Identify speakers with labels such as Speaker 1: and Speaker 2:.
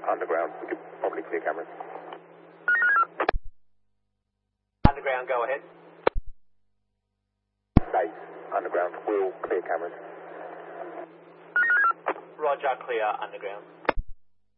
Speaker 1: underground. We could probably clear cameras.
Speaker 2: Underground, go ahead.
Speaker 1: Base, underground, we'll clear cameras.
Speaker 2: Roger, clear underground.